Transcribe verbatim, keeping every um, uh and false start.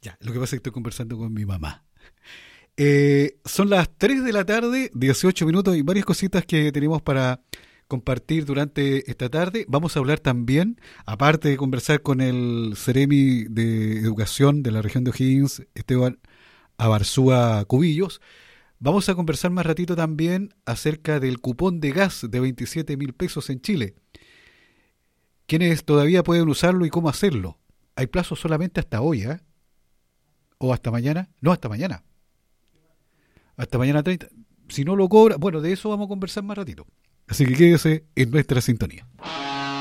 Ya, lo que pasa es que estoy conversando con mi mamá. Eh, son las tres de la tarde, dieciocho minutos y varias cositas que tenemos para compartir durante esta tarde. Vamos a hablar también, aparte de conversar con el Ceremi de Educación de la región de O'Higgins, Esteban Abarzúa Cubillos. Vamos a conversar más ratito también acerca del cupón de gas de veintisiete mil pesos en Chile. ¿Quiénes todavía pueden usarlo y cómo hacerlo? Hay plazo solamente hasta hoy, ¿eh? ¿O hasta mañana? No, hasta mañana. Hasta mañana treinta. Si no lo cobra, bueno, de eso vamos a conversar más ratito. Así que quédese en nuestra sintonía.